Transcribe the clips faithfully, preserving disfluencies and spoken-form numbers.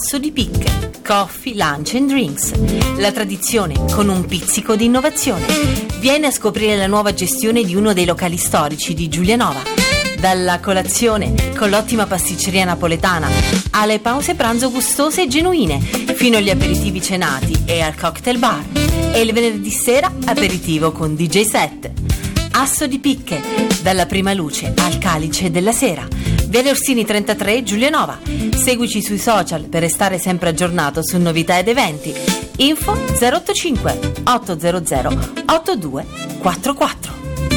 Asso di Picche, Coffee, Lunch and Drinks. La tradizione con un pizzico di innovazione. Vieni a scoprire la nuova gestione di uno dei locali storici di Giulianova. Dalla colazione con l'ottima pasticceria napoletana alle pause pranzo gustose e genuine, fino agli aperitivi cenati e al cocktail bar. E il venerdì sera aperitivo con D J set. Asso di Picche, dalla prima luce al calice della sera. Viale Orsini trentatré, Giulianova. Seguici sui social per restare sempre aggiornato su novità ed eventi. Info zero otto cinque otto zero zero otto due quattro quattro.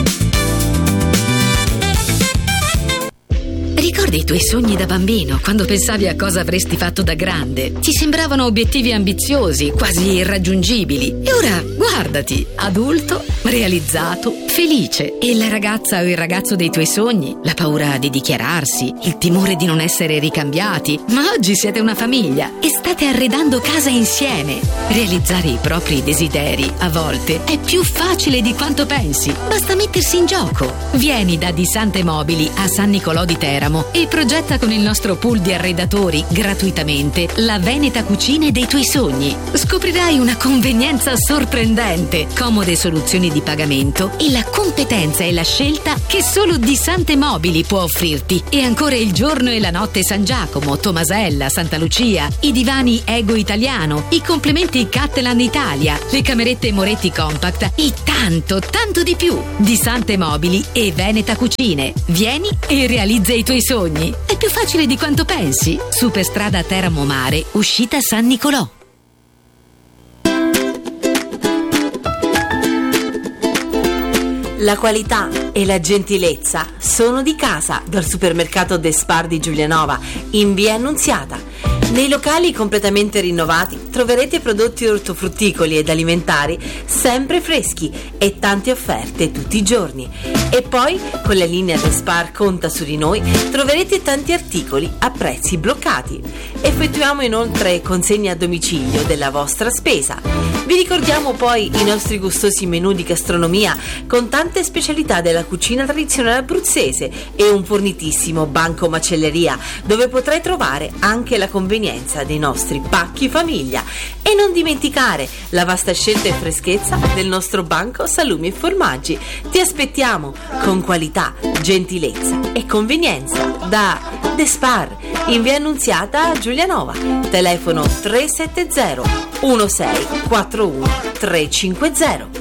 Ricordi i tuoi sogni da bambino, quando pensavi a cosa avresti fatto da grande? Ti sembravano obiettivi ambiziosi, quasi irraggiungibili. E ora, guardati, adulto, realizzato, felice. E la ragazza o il ragazzo dei tuoi sogni? La paura di dichiararsi, il timore di non essere ricambiati. Ma oggi siete una famiglia e state arredando casa insieme. Realizzare i propri desideri, a volte, è più facile di quanto pensi. Basta mettersi in gioco. Vieni da Di Sante Mobili a San Nicolò di Teramo e progetta con il nostro pool di arredatori gratuitamente la Veneta cucine dei tuoi sogni. Scoprirai una convenienza sorprendente, comode soluzioni di pagamento e la competenza e la scelta che solo Di Sante Mobili può offrirti. E ancora il giorno e la notte San Giacomo, Tomasella, Santa Lucia, i divani Ego Italiano, i complementi Cattelan Italia, le camerette Moretti Compact e tanto, tanto di più. Di Sante Mobili e Veneta Cucine. Vieni e realizza i tuoi sogni. È più facile di quanto pensi. Superstrada Teramo Mare, uscita San Nicolò. La qualità e la gentilezza sono di casa dal supermercato Despar di Giulianova, in via Annunziata. Nei locali completamente rinnovati troverete prodotti ortofrutticoli ed alimentari sempre freschi e tante offerte tutti i giorni. E poi, con la linea Despar Conta su di noi, troverete tanti articoli a prezzi bloccati. Effettuiamo inoltre consegne a domicilio della vostra spesa. Vi ricordiamo poi i nostri gustosi menù di gastronomia con tante specialità della cucina tradizionale abruzzese e un fornitissimo banco macelleria dove potrai trovare anche la convenienza dei nostri pacchi famiglia. E non dimenticare la vasta scelta e freschezza del nostro banco salumi e formaggi. Ti aspettiamo con qualità, gentilezza e convenienza da Despar in via Annunziata a Giulianova. Telefono tre sette zero uno sei quattro uno tre cinque zero.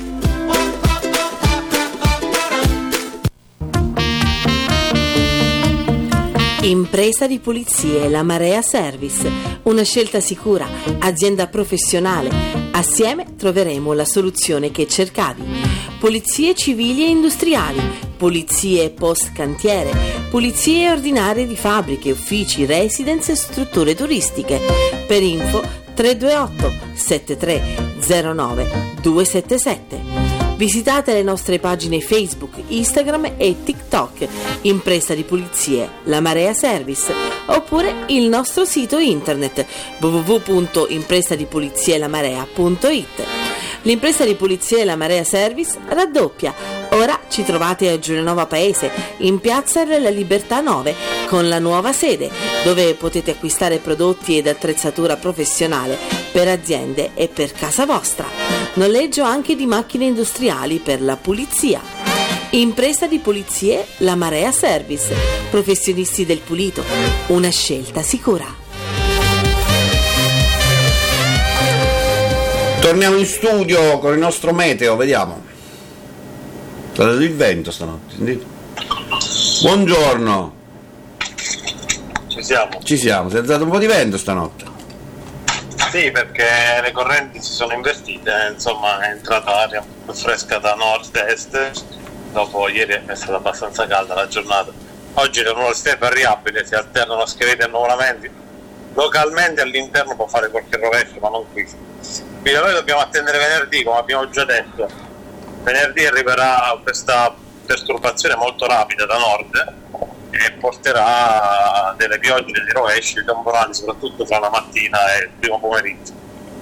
Impresa di pulizie La Marea Service, una scelta sicura, azienda professionale. Assieme troveremo la soluzione che cercavi. Pulizie civili e industriali, pulizie post cantiere, pulizie ordinarie di fabbriche, uffici, residence e strutture turistiche. Per info tre due otto sette tre zero nove due sette sette. Visitate le nostre pagine Facebook, Instagram e TikTok, Impresa di Pulizie La Marea Service, oppure il nostro sito internet w w w punto impresa di pulizie la marea punto i t. L'Impresa di Pulizie La Marea Service raddoppia. Ora ci trovate a Giulianova Paese, in piazza della Libertà nove, con la nuova sede, dove potete acquistare prodotti ed attrezzatura professionale per aziende e per casa vostra. Noleggio anche di macchine industriali per la pulizia. Impresa di Pulizie La Marea Service, professionisti del pulito, una scelta sicura. Torniamo in studio con il nostro meteo, vediamo. Sta dando il vento stanotte, sentite? Buongiorno. Ci siamo. Ci siamo, si è alzato un po' di vento stanotte. Sì, perché le correnti si sono invertite, insomma è entrata aria più fresca da nord-est, dopo ieri è stata abbastanza calda la giornata. Oggi le nuvole variabili, si alternano scheletri e annuvolamenti. Localmente all'interno può fare qualche rovescio, ma non qui. Quindi noi dobbiamo attendere venerdì, come abbiamo già detto. Venerdì arriverà questa perturbazione molto rapida da nord e porterà delle piogge, dei rovesci, dei temporali, soprattutto tra la mattina e il primo pomeriggio.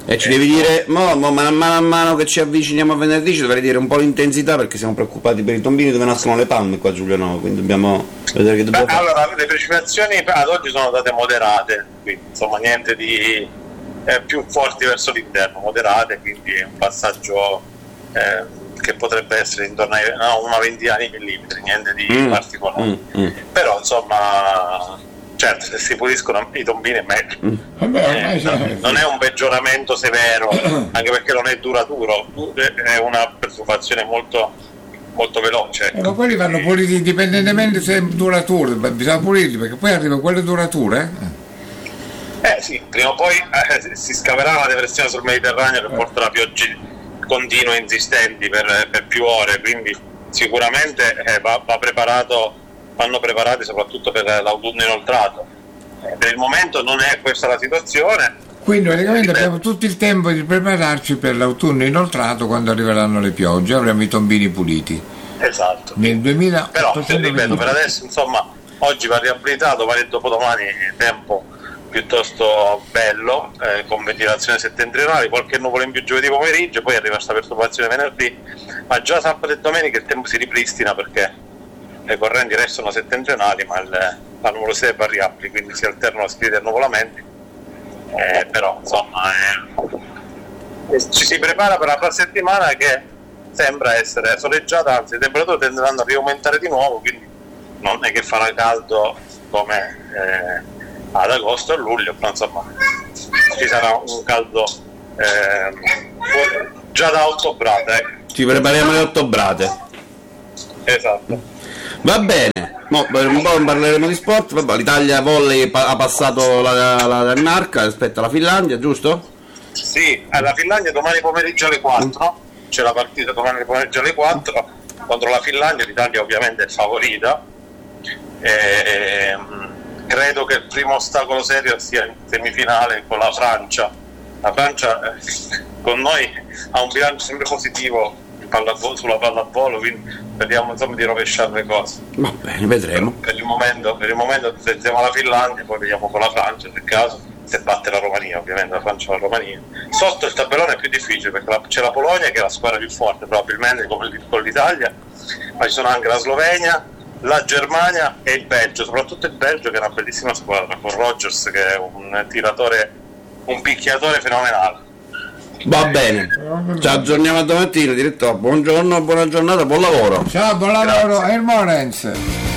E ci devi dire, mo, mo, man mano a mano che ci avviciniamo a venerdì, ci dovrei dire un po' l'intensità, perché siamo preoccupati per i tombini dove nascono le palme qua a Giuliano, quindi dobbiamo vedere che dobbiamo Beh, fare. Allora, le precipitazioni ad oggi sono state moderate, quindi insomma niente di eh, più forti verso l'interno, moderate, quindi è un passaggio eh, che potrebbe essere intorno a no, una ventina di millimetri, niente di mm, particolare. Mm, mm. Però insomma, certo, se si puliscono i tombini è meglio. Mm. Vabbè, Eh, non, non è un peggioramento severo, anche perché non è duraturo, è una preoccupazione molto, molto veloce. Eh, ma quelli vanno puliti indipendentemente se è duraturo, bisogna pulirli perché poi arrivano quelle durature. Eh sì, prima o poi eh, si scaverà una depressione sul Mediterraneo che porterà piogge continue e insistenti per, per più ore, quindi sicuramente eh, va, va preparato, vanno preparati soprattutto per l'autunno inoltrato. Eh, per il momento non è questa la situazione. Quindi praticamente abbiamo tutto il tempo di prepararci per l'autunno inoltrato quando arriveranno le piogge, avremo i tombini puliti. Esatto. Nel duemila Però, ripeto, per adesso insomma, oggi va riabilitato, domani e dopodomani tempo piuttosto bello, eh, con ventilazione settentrionale, qualche nuvola in più giovedì pomeriggio, poi arriva questa perturbazione venerdì, ma già sabato e domenica il tempo si ripristina perché le correnti restano settentrionali, ma il, la nuvolosità è variabile, quindi si alternano la scritta e nuvolamenti, eh, però insomma eh, ci si prepara per la prossima settimana che sembra essere soleggiata, anzi le temperature tenderanno a riaumentare di nuovo, quindi non è che farà caldo come eh, ad agosto e luglio, però insomma ci sarà un caldo eh, già da ottobrate. Eh. Ci prepariamo le ottobrate. Esatto. Va bene, mo, un po' parleremo di sport. Vabbè, l'Italia volley ha passato la, la Danimarca rispetto alla Finlandia, giusto? Sì, la Finlandia domani pomeriggio alle quattro, c'è la partita domani pomeriggio alle quattro contro la Finlandia, l'Italia ovviamente è favorita. E, credo che il primo ostacolo serio sia in semifinale con la Francia. La Francia eh, con noi ha un bilancio sempre positivo in pallavolo, sulla pallavolo, quindi vediamo insomma di rovesciare le cose. Va bene, vedremo. Per il momento, per il momento pensiamo alla Finlandia, poi vediamo con la Francia, nel caso, se batte la Romania, ovviamente la Francia e la Romania. Sotto il tabellone è più difficile perché la, c'è la Polonia che è la squadra più forte probabilmente come con l'Italia, ma ci sono anche la Slovenia, la Germania e il Belgio, soprattutto il Belgio che è una bellissima squadra con Rodgers che è un tiratore, un picchiatore fenomenale. Va bene, ci aggiorniamo a domattina, direttore. Buongiorno, buona giornata, buon lavoro. Ciao, buon lavoro, Hermonens.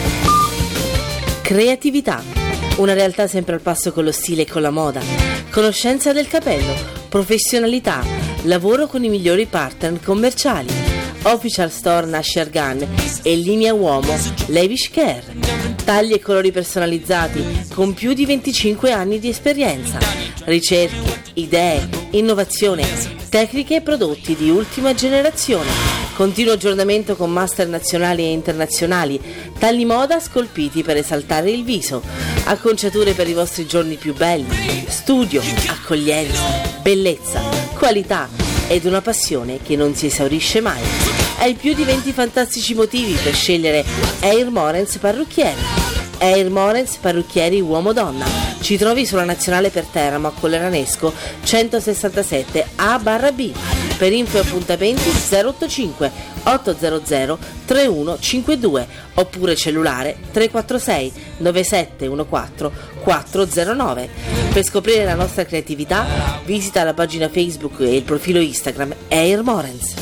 Creatività, una realtà sempre al passo con lo stile e con la moda. Conoscenza del capello, professionalità, lavoro con i migliori partner commerciali. Official Store Nasher Gun e linea uomo Lavish Care. Tagli e colori personalizzati con più di venticinque anni di esperienza. Ricerche, idee, innovazione, tecniche e prodotti di ultima generazione. Continuo aggiornamento con master nazionali e internazionali. Tagli moda scolpiti per esaltare il viso. Acconciature per i vostri giorni più belli. Studio, accoglienza, bellezza, qualità ed una passione che non si esaurisce mai. Hai più di venti fantastici motivi per scegliere Air Morens Parrucchieri. Air Morens Parrucchieri uomo-donna. Ci trovi sulla Nazionale per Teramo a Colleranesco centosessantasette A barra B. Per info e appuntamenti zero otto cinque otto zero zero tre uno cinque due oppure cellulare tre quattro sei nove sette uno quattro quattro zero nove. Per scoprire la nostra creatività visita la pagina Facebook e il profilo Instagram Air Morens.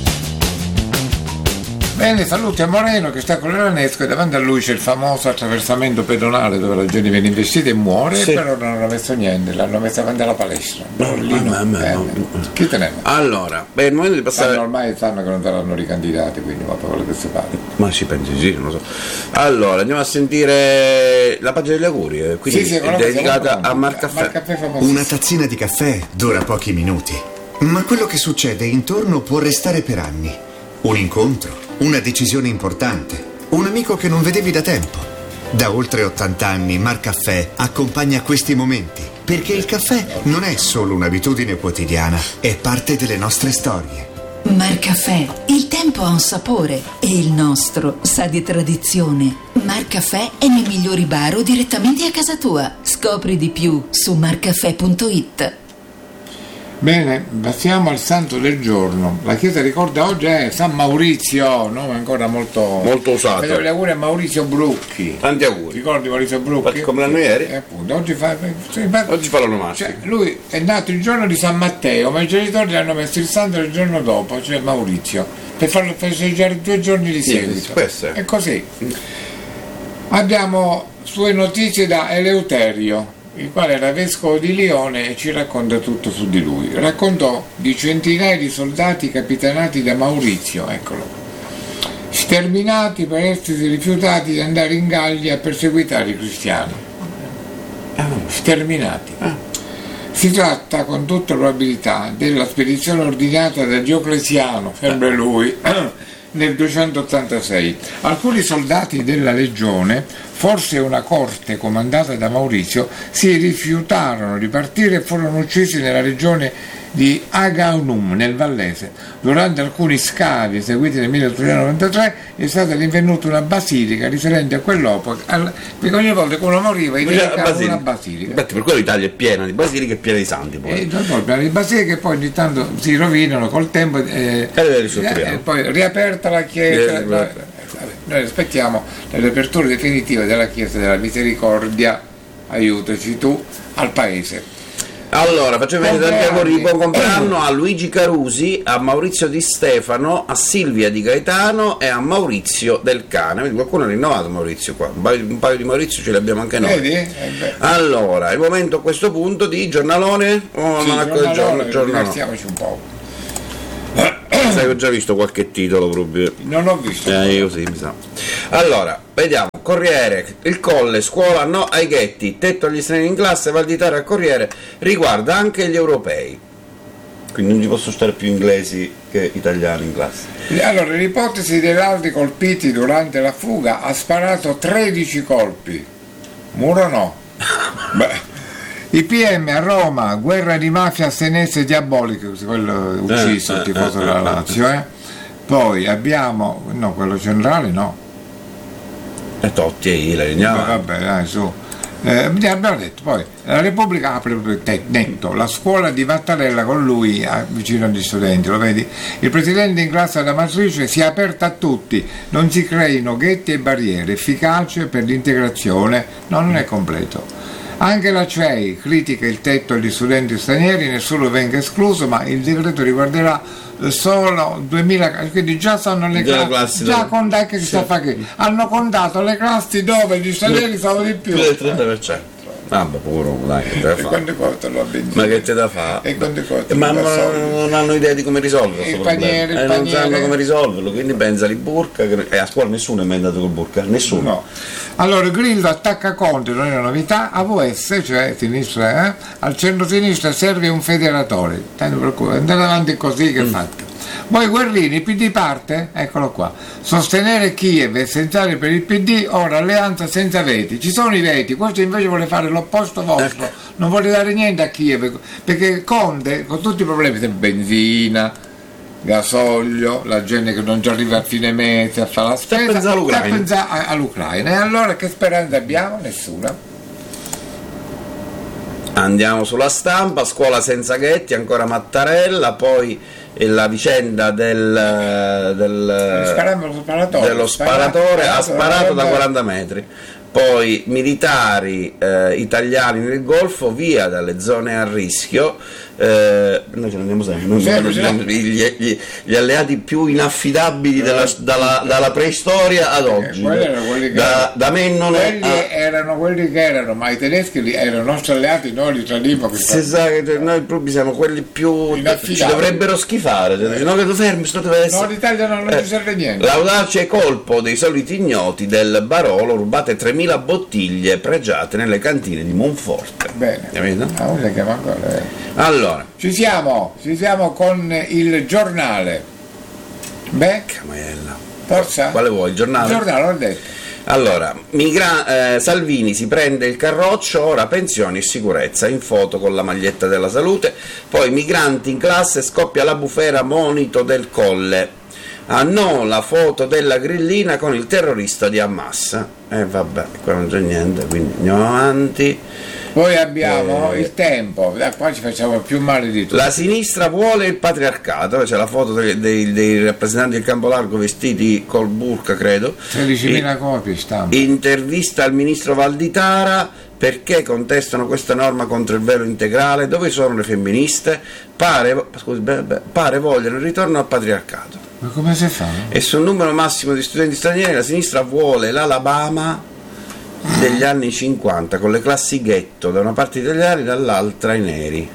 Bene, saluti a Moreno che sta a Colleranesco e davanti a lui c'è il famoso attraversamento pedonale dove la gente viene investita e muore, sì. Però non hanno messo niente, l'hanno messa davanti alla palestra. No, lì ma, no, ma, eh, no. Chi te ne va? Allora, beh, il momento di passare. Sanno, ormai sanno che non saranno ricandidati, quindi va per quello che si pare. Ma si pensi sì, non lo so. Allora, andiamo a sentire la pagina degli auguri, eh, quindi Sì, sì, è dedicata a Marcaffè. Marcaffè Una tazzina di caffè dura pochi minuti, ma quello che succede intorno può restare per anni. Un incontro, una decisione importante, un amico che non vedevi da tempo. Da oltre ottanta anni Marcaffè accompagna questi momenti, perché il caffè non è solo un'abitudine quotidiana, è parte delle nostre storie. Marcaffè, il tempo ha un sapore e il nostro sa di tradizione. Marcaffè è nei migliori bar o direttamente a casa tua. Scopri di più su marcaffè punto it. Bene, passiamo al santo del giorno. La Chiesa ricorda oggi è San Maurizio, nome ancora molto, molto usato. Facciamo gli auguri a Maurizio Brucchi. Tanti auguri. Ricordi Maurizio Brucchi? Come l'anno ieri? Eh, appunto, oggi fa, oggi fa l'onomastico. Cioè, lui è nato il giorno di San Matteo, ma i genitori gli hanno messo il santo il giorno dopo, cioè Maurizio, per farlo festeggiare due giorni di seguito. Sì, è così. Abbiamo sue notizie da Eleuterio, il quale era vescovo di Lione e ci racconta tutto su di lui. Raccontò di centinaia di soldati capitanati da Maurizio, eccolo, sterminati per essersi rifiutati di andare in Gallia a perseguitare i cristiani. Sterminati. Si tratta con tutta probabilità della spedizione ordinata da Diocleziano, sempre lui, nel duecentottantasei. Alcuni soldati della legione, forse una corte comandata da Maurizio, si rifiutarono di partire e furono uccisi nella regione di Agaunum, nel Vallese. Durante alcuni scavi eseguiti nel milleottocentonovantatré è stata rinvenuta una basilica risalente a quell'epoca, perché ogni volta che uno moriva indicava una basilica. Infatti per quello l'Italia è piena di basiliche e piena di santi. Poi. E poi piena di basiliche che poi ogni tanto si rovinano col tempo eh, e, e poi riaperta la chiesa. Noi, noi aspettiamo le riaperture definitive della Chiesa della Misericordia, aiutaci tu, al paese. Allora, facciamo vedere tanti auguri di buon compleanno a Luigi Carusi, a Maurizio Di Stefano, a Silvia Di Gaetano e a Maurizio Del Cane. Vedi, qualcuno ha rinnovato Maurizio qua, un paio, un paio di Maurizio ce li abbiamo anche noi. Vedi? Eh allora, è il momento a questo punto di giornalone o sì, non giornalone, giorno, giornalone. Divertiamoci un po'. Sai che ho già visto qualche titolo proprio. Non ho visto. Eh, io sì, mi sa. Allora, vediamo. Corriere, il Colle, scuola no ai ghetti, tetto agli stranieri in classe, Valditara al Corriere, riguarda anche gli europei. Quindi non ci possono stare più inglesi che italiani in classe. Allora, l'ipotesi degli altri colpiti durante la fuga ha sparato tredici colpi. Muro no. Beh. I P M a Roma, guerra di mafia senese diabolica, quello ucciso, il tifoso della Lazio, eh. Poi abbiamo, no, quello centrale no. E Totti e Ilari, andiamo. Vabbè, dai, su. Eh, abbiamo detto, poi la Repubblica apre netto, la scuola di Mattarella con lui a, vicino agli studenti, lo vedi? Il presidente in classe alla matrice si è aperta a tutti, non si creino ghetti e barriere, efficace per l'integrazione, no, non è completo. Anche la C E I critica il tetto agli studenti stranieri, nessuno venga escluso, ma il decreto riguarderà solo duemila, quindi già sono le classi, classi già contate che sta facendo. Hanno contato le classi dove gli stranieri sono di più. Più del trenta per cento. Ah, beh, puro, dai, che te da fa? Ma che te da fa? E quante cose ma non, non hanno idea di come risolverlo questo paniere, problema. Eh, non sanno come risolverlo, quindi pensa li burka, che, eh, a scuola nessuno è mai andato col burka, nessuno. No. Allora Grillo attacca Conte, non è una novità, A V S, cioè sinistra, eh? Al centro-sinistra serve un federatore, tanto per cui andate avanti così che mm. fate. Poi Guerrini, P D parte? Eccolo qua. Sostenere Kiev è essenziale per il P D, ora alleanza senza veti. Ci sono i veti, questo invece vuole fare l'opposto vostro, ecco. Non vuole dare niente a Kiev, perché Conte, con tutti i problemi, benzina, gasolio, la gente che non ci arriva a fine mese a fare la spesa, sta a pensare all'Ucraina. E allora che speranza abbiamo? Nessuna. Andiamo sulla Stampa, scuola senza ghetti, ancora Mattarella, poi la vicenda del, del sparatore, dello sparatore ha sparato da quaranta metri. Poi militari eh, italiani nel Golfo, via dalle zone a rischio. Eh, noi ce ne andiamo sempre, noi sempre gli, gli, gli alleati più inaffidabili della, dalla, dalla preistoria ad oggi, eh, da, da Mennone quelli a... erano quelli che erano, ma i tedeschi erano nostri alleati, noi li tradimmo. Si sa che noi proprio siamo quelli più ci dovrebbero schifare, cioè, no, che tu fermi, sto deve essere... no, l'Italia non, non eh, ci serve niente. L'audace colpo dei soliti ignoti del Barolo, rubate tremila bottiglie pregiate nelle cantine di Monforte. Bene, ah, ancora, eh. Allora, ci siamo, ci siamo con il giornale. Beh, Camella. Forza? Quale vuoi? Il giornale? Il giornale, l'ho detto. Allora, migra- eh, Salvini si prende il carroccio, ora pensioni e sicurezza, in foto con la maglietta della salute. Poi migranti in classe, scoppia la bufera, monito del Colle. Ah no, la foto della grillina con il terrorista di Hamas. E eh, vabbè, qua non c'è niente, quindi andiamo avanti. Poi abbiamo Eh. il tempo, da qua ci facciamo più male di tutto. La sinistra vuole il patriarcato, c'è la foto dei, dei- dei rappresentanti del campo largo vestiti col burka, credo. tredicimila I- copie stampa. Intervista al ministro Valditara, perché contestano questa norma contro il velo integrale, dove sono le femministe? Pare, scusi, beh, beh, pare vogliono il ritorno al patriarcato. Ma come si fa? E sul numero massimo di studenti stranieri la sinistra vuole l'Alabama degli anni cinquanta, con le classi ghetto, da una parte italiani, dall'altra i neri.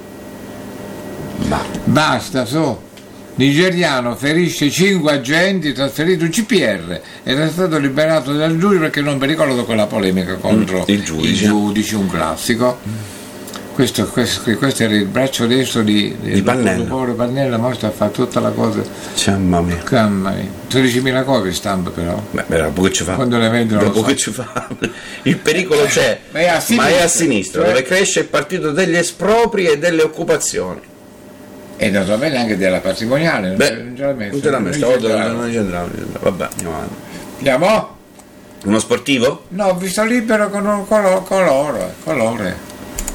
Ma Basta, su. Nigeriano ferisce cinque agenti, trasferito in C P R. Era stato liberato dal giudice perché non mi ricordo quella polemica contro Mm, il giudice. i giudici, un classico. Questo, questo, questo era il braccio destro di, Di Pannella. povero Pannella, ma sta a fare tutta la cosa. mamma mia. Mamma mia. tredicimila copie stampa però. Beh, beh, dopo che ci fa? Quando le vendono lo Dopo so. che ci fa? Il pericolo c'è, Ma è a sinistra. ma è a sinistra, Cioè- dove cresce il partito degli espropri e delle occupazioni. E naturalmente anche della patrimoniale. non Beh, ce- non ce l'ha messo. non ce l'ha Non messo, ce stavolta l'ha. non c'entrava, non c'entrava. Vabbè, andiamo avanti. Andiamo? Uno sportivo? No, ho visto libero con un colo- colore. colore.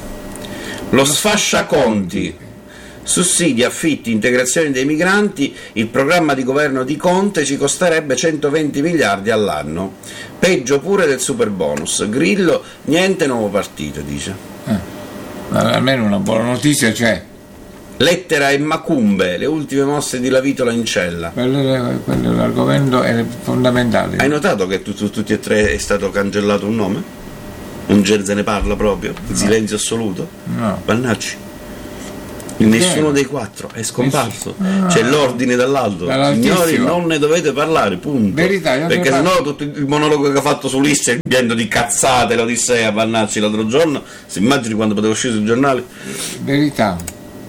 Lo sfasciaconti. Sussidi, affitti, integrazione dei migranti, il programma di governo di Conte ci costerebbe centoventi miliardi all'anno. Peggio pure del super bonus. Grillo, niente nuovo partito, dice. Ma almeno una buona notizia c'è. Lettera e Macumbe, le ultime mosse di Lavitola in cella. Quello, è- quello è l'argomento è fondamentale. Hai notato che tu, su tutti e tre è stato cancellato un nome? Un gel se ne parla proprio? Il silenzio assoluto? No. Mannaggia. Nessuno dei quattro è scomparso. C'è l'ordine dall'alto. Dall'altissimo. Signori, non ne dovete parlare, punto. Verità, io Perché ne parlo. sennò tutto il monologo che ha fatto su Ulisse pieno di cazzate, l'Odissea, Vannacci l'altro giorno, si immagini quando poteva uscire sui giornali? Verità.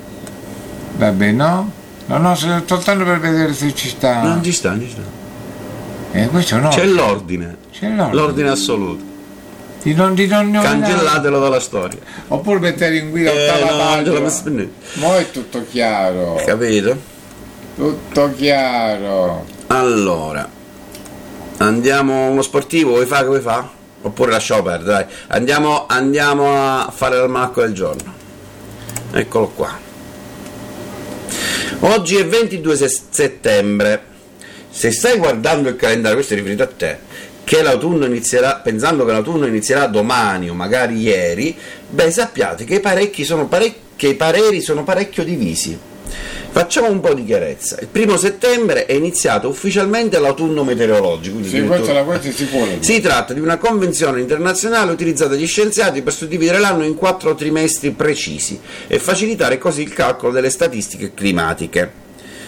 Vabbè, no? No, no, se- soltanto per vedere se ci sta. Non ci sta, non ci sta. Eh, questo no. C'è l'ordine. C'è l'ordine. L'ordine assoluto. Di non, di non nominare. Cancellatelo dalla storia. Oppure mettere in guida Eh, ottava no, non ce la pagina. posso prendere. Mo' è tutto chiaro. Capito? Tutto chiaro. Allora, andiamo uno sportivo, vuoi fare che vuoi fare? Oppure lasciamo perdere, dai. Andiamo, andiamo a fare l'almanacco del giorno. Eccolo qua. Oggi è ventidue se- settembre. Se stai guardando il calendario, questo è riferito a te, che l'autunno inizierà, pensando che l'autunno inizierà domani o magari ieri, beh, sappiate che i parecchi sono parec- che i pareri sono parecchio divisi. Facciamo un po' di chiarezza. Il primo settembre è iniziato ufficialmente l'autunno meteorologico. quindi Sì, addirittura- questa, la, questa è sicura. si tratta di una convenzione internazionale utilizzata dagli scienziati per suddividere l'anno in quattro trimestri precisi e facilitare così il calcolo delle statistiche climatiche.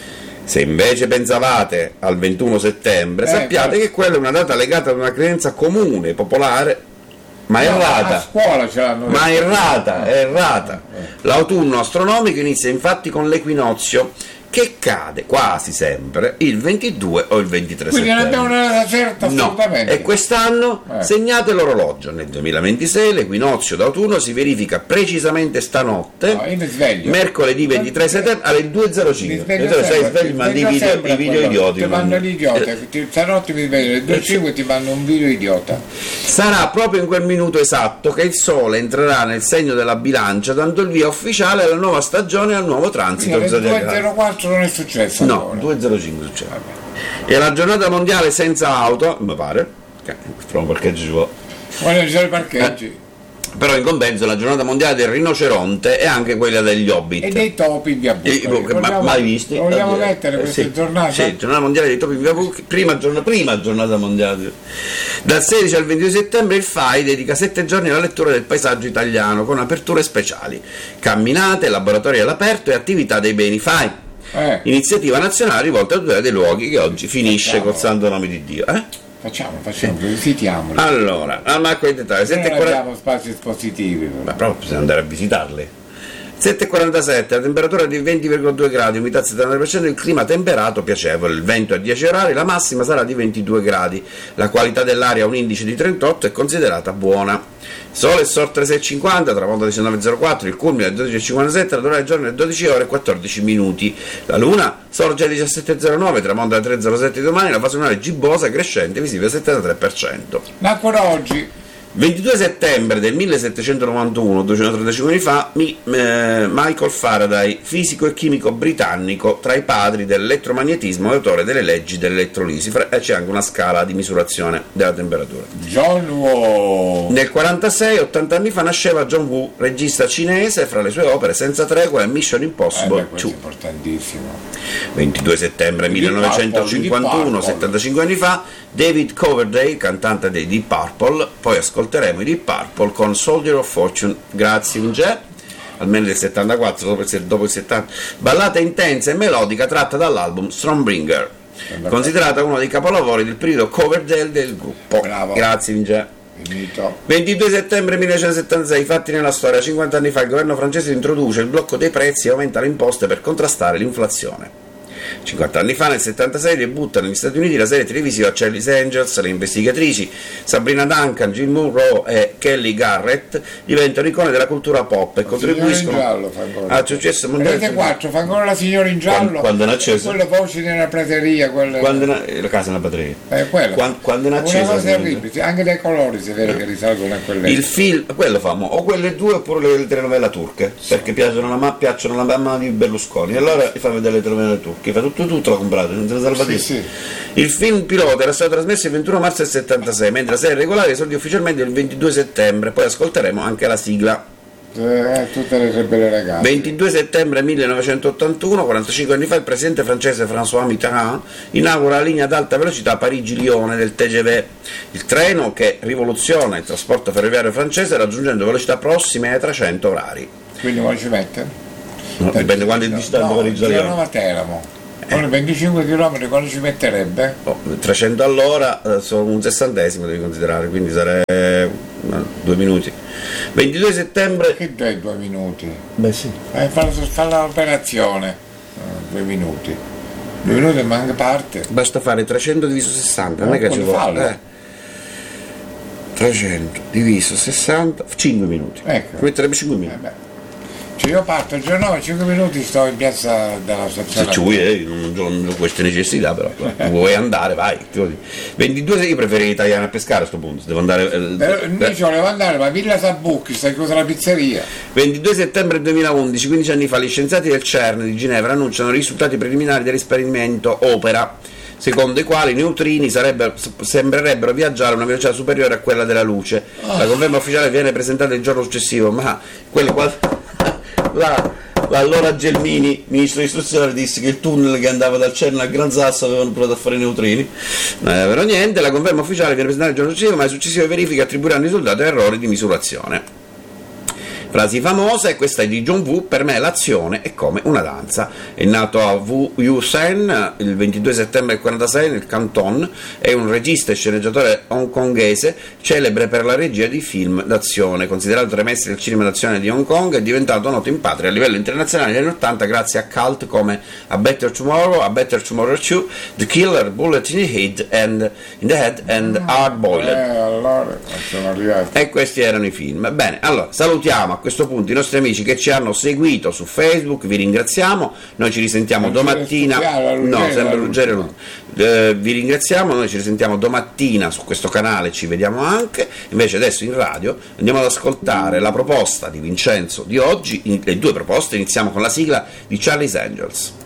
Se invece pensavate al ventuno settembre, Eh, sappiate certo. che quella è una data legata ad una credenza comune, popolare, ma No, a errata. scuola ce l'hanno Ma detto. errata, è errata. L'autunno astronomico inizia infatti con l'equinozio, che cade quasi sempre il ventidue o il ventitré Quindi ne settembre. abbiamo una certa No, assolutamente. e quest'anno Eh. segnate l'orologio. Nel duemilaventisei l'equinozio d'autunno si verifica precisamente stanotte, No, io mi sveglio. mercoledì ventitré settembre alle due e zero Mi cinque. sveglio E tu sei sempre, svegli, mi mandi i sveglio video, sempre i a video quello. idioti. Ti vanno mandi. l'idiota, Eh, ti- stanotte mi sveglio alle due e cinque ti vanno un video idiota. Sarà proprio in quel minuto esatto che il Sole entrerà nel segno della bilancia, dando il via ufficiale alla nuova stagione e al nuovo transito Alle due e zodiacale. zero quattro non è successo No, ancora. due e zero cinque succede. E la giornata mondiale senza auto, mi pare, che trovo un parcheggio ci vuole. Quando ci sono i parcheggi. Però in compenso la giornata mondiale del rinoceronte e anche quella degli hobbit. E dei topi in via Eh, Bucca. ma- Vogliamo- mai visti? Vogliamo Eh, mettere eh, questa sì. giornata? Sì, giornata mondiale dei topi in via Bucca, prima giornata, prima giornata mondiale. Dal sedici al ventidue settembre il F A I dedica sette giorni alla lettura del paesaggio italiano con aperture speciali, camminate, laboratori all'aperto e attività dei beni F A I. Eh, Iniziativa nazionale rivolta a tutela dei luoghi che oggi finisce Facciamo. col santo nome di Dio. Eh? facciamo, facciamo, visitiamoli. Allora, al Marco di dettaglio, Noi sette e non quaranta. abbiamo spazi espositivi. però. Ma proprio bisogna andare a visitarle. sette e quarantasette, la temperatura di venti virgola due gradi, umidità settantanove per cento, il clima temperato piacevole, il vento a dieci orari, la massima sarà di ventidue gradi, la qualità dell'aria a un indice di trentotto è considerata buona. Sole sorte alle sei e cinquanta, tramonto alle diciannove e zero quattro, il culmine alle dodici e cinquantasette, la durata del giorno è dodici ore e quattordici minuti. La luna sorge alle diciassette e zero nove, tramonta alle tre e zero sette di domani, la fase lunare gibbosa crescente, visibile al settantatré per cento. Nacquero oggi ventidue settembre del millesettecentonovantuno, duecentotrentacinque anni fa, mi, eh, Michael Faraday, fisico e chimico britannico, tra i padri dell'elettromagnetismo e autore delle leggi dell'elettrolisi. E c'è anche una scala di misurazione della temperatura. John Woo. Nel quarantasei, ottanta anni fa, nasceva John Woo, regista cinese, fra le sue opere Senza tregua e Mission Impossible eh beh, due. Importantissimo. ventidue settembre millenovecentocinquantuno, settantacinque anni fa, David Coverdale, cantante dei Deep Purple. Poi ascolteremo i Deep Purple con Soldier of Fortune. Grazie Unge, almeno del settantaquattro, dopo il, dopo il settanta. Ballata intensa e melodica tratta dall'album Stormbringer, considerata uno dei capolavori del periodo Coverdale del gruppo. Bravo. Grazie Unge. Finito. ventidue settembre millenovecentosettantasei, fatti nella storia. cinquanta anni fa il governo francese introduce il blocco dei prezzi e aumenta le imposte per contrastare l'inflazione. cinquanta anni fa, nel settantasei, debutta negli Stati Uniti la serie televisiva Charlie's Angels. Le investigatrici Sabrina Duncan, Jill Munroe e Kelly Garrett diventano icone della cultura pop e contribuiscono al successo mondiale. Rete quattro fa ancora la signora in giallo, quando, quando è acceso, quelle voci nella prateria, quelle... quando na... la casa nella prateria, eh, quando, quando è acceso, una cosa terribile, anche dai colori si vede che risalgono a quelle. Il film, quello famo, o quelle due oppure le telenovela turche, sì, perché piacciono la mamma, piacciono la mamma di Berlusconi, e allora fa vedere le telenovela turche, fa tutto tutto l'ha comprato, non se ne salva. Sì, sì. Il film pilota era stato trasmesso il ventuno marzo del settantasei, mentre la serie regolare esordiò ufficialmente il ventidue settembre. Poi ascolteremo anche la sigla. Eh, tutte le belle ragazze. ventidue settembre millenovecentottantuno, quarantacinque anni fa, il presidente francese François Mitterrand inaugura la linea ad alta velocità Parigi-Lione del T G V, il treno che rivoluziona il trasporto ferroviario francese raggiungendo velocità prossime ai trecento orari. Quindi come ci mette? No, dipende quanto è distante no, Parigi-Lione. a Teramo. Con venticinque chilometri quando ci metterebbe? Oh, trecento all'ora eh, sono un sessantesimo, devi considerare, quindi sarebbe eh, due minuti. ventidue settembre. Che dai due minuti? Beh sì. Eh, fa, fa l'operazione. Eh, due minuti. Due minuti e manca parte. Basta fare trecento diviso sessanta, non no, è che ci vuole. Eh. trecento diviso sessanta, cinque minuti. Ecco. Ci metterebbe cinque minuti. Eh Cioè io parto il giorno, cinque minuti sto in piazza della stazione. Se ci vuoi, eh, non, non ho queste necessità, però tu vuoi andare, vai. ventidue, io preferirei italiano a pescare a questo punto, devo andare. Eh, però, io ci volevo andare, ma Villa Sabucchi, sta chiusa la pizzeria. ventidue settembre duemilaundici, quindici anni fa, gli scienziati del CERN di Ginevra annunciano i risultati preliminari dell'esperimento OPERA, secondo i quali i neutrini sembrerebbero viaggiare a una velocità superiore a quella della luce. La conferma ufficiale viene presentata il giorno successivo, ma quelli qua. La, allora Gelmini, ministro dell'istruzione, disse che il tunnel che andava dal CERN al Gran Sasso avevano provato a fare i neutrini. Non è vero niente, la conferma ufficiale viene presentata il giorno successivo, ma le successive verifiche attribuiranno i risultati a errori di misurazione. Frasi famose, questa è di John Woo: per me l'azione è come una danza. È nato a Wuyusen il ventidue settembre del quarantasei nel Canton, è un regista e sceneggiatore hongkongese celebre per la regia di film d'azione. Considerato tra i maestri del cinema d'azione di Hong Kong, è diventato noto in patria a livello internazionale negli anni ottanta grazie a cult come A Better Tomorrow, A Better Tomorrow two, The Killer, Bullet in the Head and, in the Head and Hard Boiled. Eh, allora sono arrivati. E questi erano i film. Bene, allora salutiamo a questo punto i nostri amici che ci hanno seguito su Facebook, vi ringraziamo, noi ci risentiamo non domattina, Ruggero, no, Ruggero, sempre Ruggero, eh, vi ringraziamo, noi ci risentiamo domattina su questo canale, ci vediamo anche, invece adesso in radio andiamo ad ascoltare la proposta di Vincenzo di oggi, le due proposte, iniziamo con la sigla di Charlie's Angels.